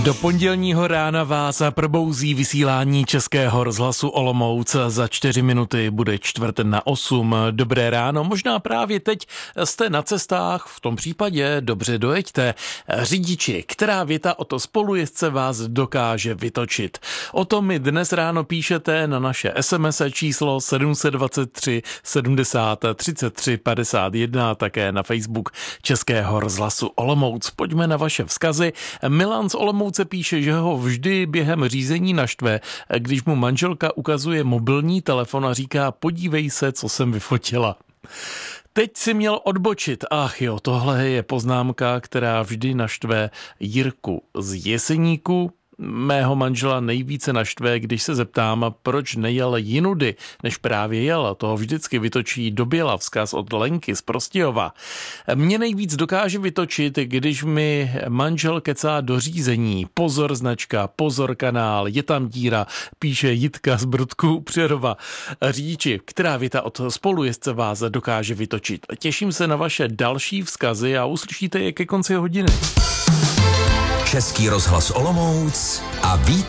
Do pondělního rána vás probouzí vysílání Českého rozhlasu Olomouc. Za 4 minuty bude 7:45. Dobré ráno, možná právě teď jste na cestách, v tom případě dobře dojeďte. Řidiči, která věta o to spolujezdce vás dokáže vytočit? O tom mi dnes ráno píšete na naše SMS číslo 723 70 33 51 a také na Facebook Českého rozhlasu Olomouc. Pojďme na vaše vzkazy. Milan z Olomouc se píše, že ho vždy během řízení naštve, když mu manželka ukazuje mobilní telefon a říká: podívej se, co jsem vyfotila. Teď si měl odbočit. Ach jo, tohle je poznámka, která vždy naštve Jirku z Jeseníku. Mého manžela nejvíce naštve, když se zeptám, proč nejel jinudy, než právě jel. Toho vždycky vytočí do běla, vzkaz od Lenky z Prostějova. Mě nejvíc dokáže vytočit, když mi manžel kecá do řízení. Pozor značka, pozor kanál, je tam díra, píše Jitka z Brodku Přerova. Řidiči, která věta od spolujezdce vás dokáže vytočit? Těším se na vaše další vzkazy a uslyšíte je ke konci hodiny. Český rozhlas Olomouc a Vít